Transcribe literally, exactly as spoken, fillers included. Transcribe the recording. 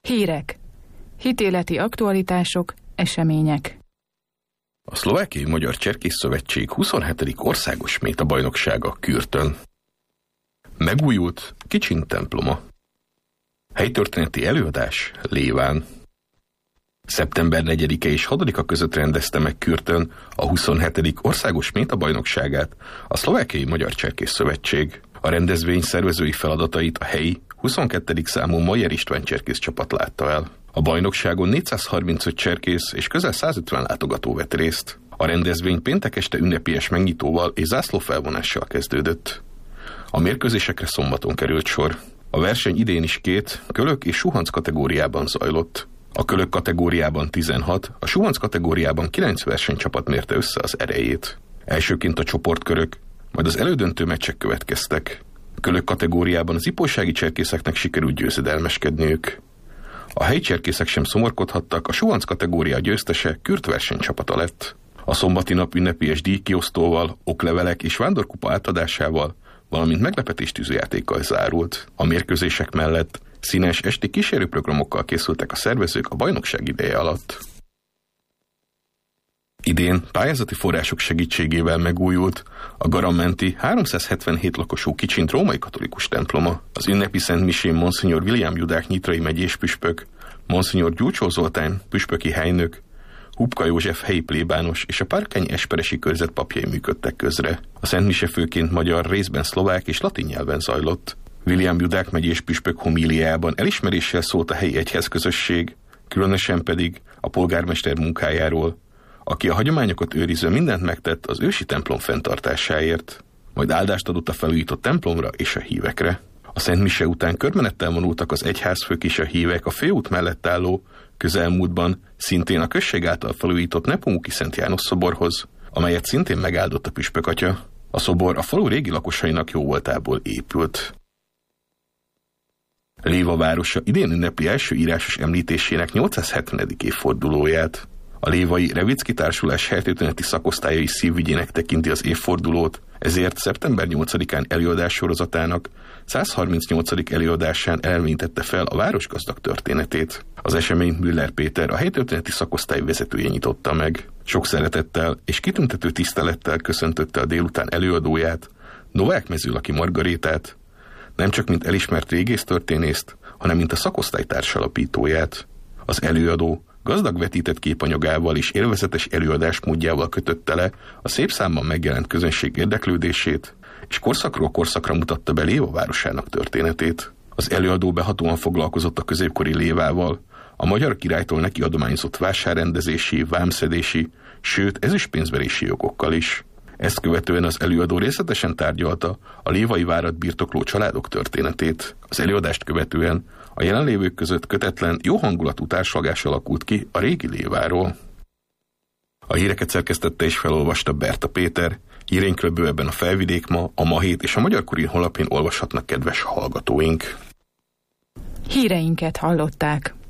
Hírek. Hitéleti aktualitások, események. A Szlovákiai Magyar Cserkész Szövetség huszonhetedik országos métabajnoksága Kürtön. Megújult Kicsin temploma. Helytörténeti előadás Léván. szeptember negyedike és hatodika között rendezte meg Kürtön a huszonhetedik országos métabajnokságát a Szlovákiai Magyar Cserkész Szövetség. A rendezvény szervezői feladatait a helyi huszonkettedik számú Mayer István cserkész csapat látta el. A bajnokságon négyszázharmincöt cserkész és közel százötven látogató vett részt. A rendezvény péntek este ünnepélyes megnyitóval és zászlófelvonással kezdődött. A mérkőzésekre szombaton került sor. A verseny idén is két kölök és suhanc kategóriában zajlott. A kölök kategóriában tizenhat, a suhanc kategóriában kilenc versenycsapat mérte össze az erejét. Elsőként a csoportkörök, majd az elődöntő meccsek következtek. A kölök kategóriában az ipolysági cserkészeknek sikerült győzedelmeskedniük. A helyi cserkészek sem szomorkodhattak, a suhanc kategória győztese Kürt versenycsapata lett. A szombati nap ünnepélyes díjkiosztóval, oklevelek és vándorkupa átadásával, valamint meglepetéstűző játékkal zárult. A mérkőzések mellett színes esti kísérőprogramokkal készültek a szervezők a bajnokság ideje alatt. Idén pályázati források segítségével megújult a Garamenti háromszázhetvenhét lakosú Kicsint római katolikus temploma. Az ünnepi szentmisén Monsinyor William Judák nyitrai megyés püspök, Monsinyor Gyurcsó Zoltán püspöki helynök, Hupka József helyi plébános és a Párkányi Esperesi körzet papjai működtek közre. A szentmise főként magyar, részben szlovák és latin nyelven zajlott. William Judák megyés püspök homíliájában elismeréssel szólt a helyi egyházközösség, különösen pedig a polgármester munkájáról, aki a hagyományokat őrizve mindent megtett az ősi templom fenntartásáért, majd áldást adott a felújított templomra és a hívekre. A szentmise után körmenettel vonultak az egyházfők és a hívek a főút mellett álló, közelmúltban szintén a község által felújított Nepomuki Szent János szoborhoz, amelyet szintén megáldott a püspökatya. A szobor a falu régi lakosainak jóvoltából épült. Léva városa idén ünnepli első írásos említésének nyolcszázhetvenedik évfordulóját. A lévai Revicki Társulás helytörténeti szakosztályai szívügyének tekinti az évfordulót, ezért szeptember nyolcadikán előadás sorozatának százharmincnyolcadik előadásán elmélyítette fel a városgazdag történetét. Az eseményt Müller Péter, a helytörténeti szakosztály vezetője nyitotta meg. Sok szeretettel és kitüntető tisztelettel köszöntötte a délután előadóját, Novák Mezőlaki Margarétát, nem csak mint elismert régésztörténészt, hanem mint a szakosztály társalapítóját. Az előadó gazdag vetített képanyagával és élvezetes előadásmódjával kötötte le a szép számban megjelent közönség érdeklődését, és korszakról korszakra mutatta be Léva városának történetét. Az előadó behatóan foglalkozott a középkori Lévával, a magyar királytól neki adományozott vásárrendezési, vámszedési, sőt ezüstpénzverési jogokkal is. Ezt követően az előadó részletesen tárgyalta a lévai várat birtokló családok történetét. Az előadást követően a jelenlévők között kötetlen, jó hangulatú társalgás alakult ki a régi Léváról. A híreket szerkesztette és felolvasta Berta Péter, híreinkről bővebben a Felvidék Ma, a Ma Hét és a Magyar Kurír honlapján olvashatnak kedves hallgatóink. Híreinket hallották.